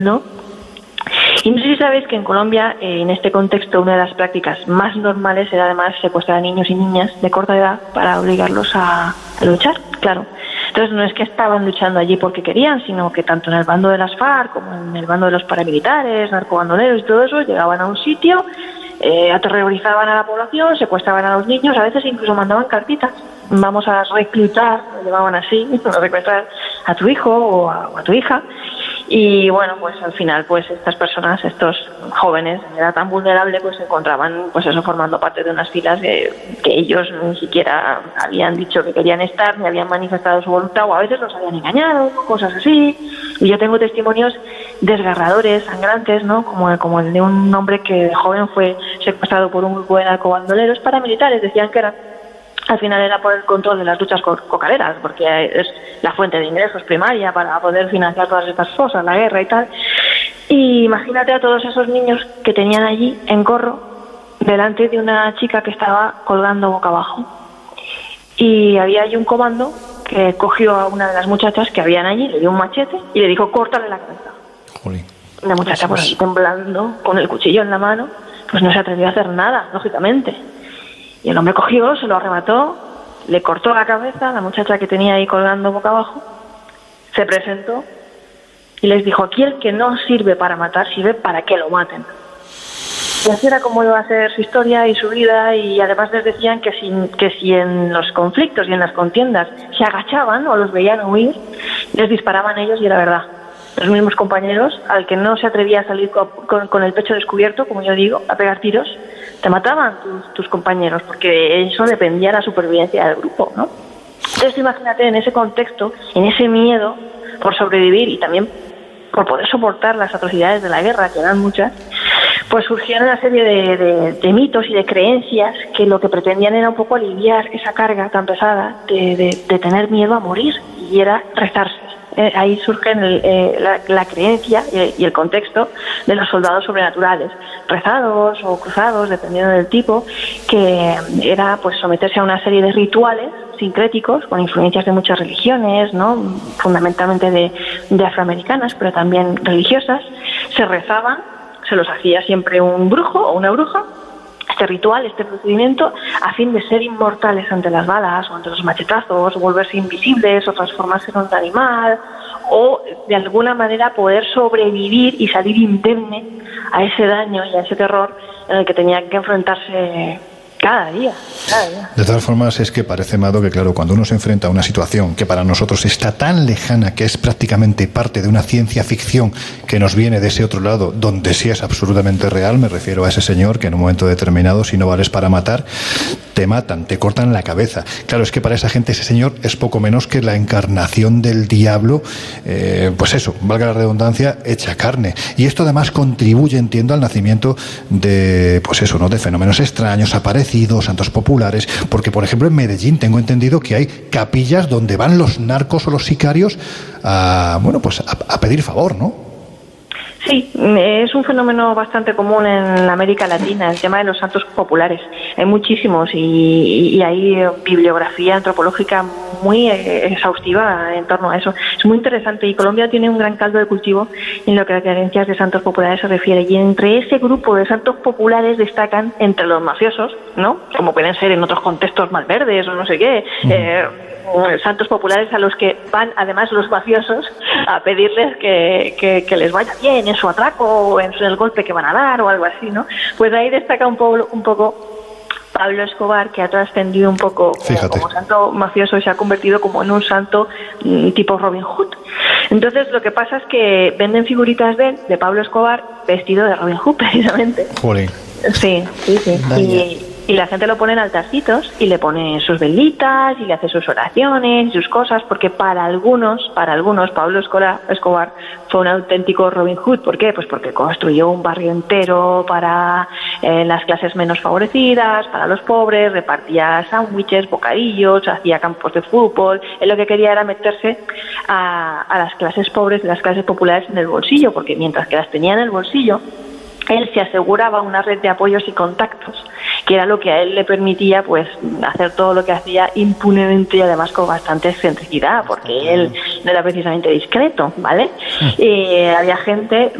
¿no? Y no sé si sabéis que en Colombia, en este contexto, una de las prácticas más normales era además secuestrar a niños y niñas de corta edad para obligarlos a luchar, claro. Entonces no es que estaban luchando allí porque querían, sino que tanto en el bando de las FARC como en el bando de los paramilitares, narcobandoleros y todo eso, llegaban a un sitio, aterrorizaban a la población, secuestraban a los niños, a veces incluso mandaban cartitas. Vamos a reclutar, lo llamaban así, a reclutar a tu hijo o a tu hija. Y bueno, pues al final, pues estas personas, estos jóvenes de edad tan vulnerable, pues se encontraban, pues eso, formando parte de unas filas que ellos ni siquiera habían dicho que querían estar, ni habían manifestado su voluntad, o a veces los habían engañado, cosas así. Y yo tengo testimonios desgarradores, sangrantes, ¿no? Como el de un hombre que de joven fue secuestrado por un grupo de narcobandoleros paramilitares, decían que eran. Al final era por el control de las luchas cocaleras, porque es la fuente de ingresos primaria para poder financiar todas estas cosas, la guerra y tal. Y imagínate a todos esos niños que tenían allí en corro delante de una chica que estaba colgando boca abajo. Y había allí un comando que cogió a una de las muchachas que habían allí, le dio un machete y le dijo: córtale la cabeza. Jolín. La muchacha, pues ahí temblando, con el cuchillo en la mano, pues no se atrevió a hacer nada, lógicamente. Y el hombre cogió, se lo arrebató, le cortó la cabeza a la muchacha que tenía ahí colgando boca abajo, se presentó y les dijo: aquí el que no sirve para matar, sirve para que lo maten. Y así era como iba a ser su historia y su vida, y además les decían que si en los conflictos y en las contiendas se agachaban o los veían huir, les disparaban ellos, y era verdad. Los mismos compañeros, al que no se atrevía a salir con el pecho descubierto, como yo digo, a pegar tiros, te mataban tus compañeros, porque eso dependía de la supervivencia del grupo, ¿no? Entonces imagínate en ese contexto, en ese miedo por sobrevivir y también por poder soportar las atrocidades de la guerra, que eran muchas, pues surgieron una serie de mitos y de creencias que lo que pretendían era un poco aliviar esa carga tan pesada de tener miedo a morir, y era rezarse. Ahí surge la creencia y el contexto de los soldados sobrenaturales, rezados o cruzados, dependiendo del tipo, que era pues someterse a una serie de rituales sincréticos con influencias de muchas religiones, ¿no? Fundamentalmente de afroamericanas, pero también religiosas. Se rezaban, se los hacía siempre un brujo o una bruja, este ritual, este procedimiento, a fin de ser inmortales ante las balas o ante los machetazos, o volverse invisibles o transformarse en un animal, o de alguna manera poder sobrevivir y salir indemne a ese daño y a ese terror en el que tenían que enfrentarse cada día. De todas formas, es que parece, Mado, que claro, cuando uno se enfrenta a una situación que para nosotros está tan lejana, que es prácticamente parte de una ciencia ficción que nos viene de ese otro lado, donde sí es absolutamente real, me refiero a ese señor que en un momento determinado, si no vales para matar, te matan, te cortan la cabeza. Claro, es que para esa gente ese señor es poco menos que la encarnación del diablo, pues eso, valga la redundancia, hecha carne. Y esto además contribuye, entiendo, al nacimiento de, pues eso, ¿no?, de fenómenos extraños, aparecidos, santos populares, porque por ejemplo en Medellín tengo entendido que hay capillas donde van los narcos o los sicarios a pedir favor, ¿no? Sí, es un fenómeno bastante común en América Latina, el tema de los santos populares. Hay muchísimos y hay bibliografía antropológica muy exhaustiva en torno a eso. Es muy interesante, y Colombia tiene un gran caldo de cultivo en lo que a creencias de santos populares se refiere. Y entre ese grupo de santos populares destacan entre los mafiosos, ¿no?, como pueden ser en otros contextos Malverdes o no sé qué, santos populares a los que van además los mafiosos a pedirles que les vaya bien en su atraco o en el golpe que van a dar o algo así, ¿no? Pues ahí destaca un poco Pablo Escobar, que ha trascendido un poco como santo mafioso y se ha convertido como en un santo tipo Robin Hood. Entonces lo que pasa es que venden figuritas de Pablo Escobar vestido de Robin Hood, precisamente. Jolín. Sí. Y la gente lo pone en altarcitos y le pone sus velitas y le hace sus oraciones y sus cosas, porque para algunos Pablo Escobar fue un auténtico Robin Hood. ¿Por qué? Pues porque construyó un barrio entero para las clases menos favorecidas, para los pobres, repartía sándwiches, bocadillos, hacía campos de fútbol. Él lo que quería era meterse a las clases pobres, las clases populares en el bolsillo, porque mientras que las tenía en el bolsillo, él se aseguraba una red de apoyos y contactos que era lo que a él le permitía pues hacer todo lo que hacía impunemente y además con bastante excentricidad, porque él no era precisamente discreto, ¿vale? Había gente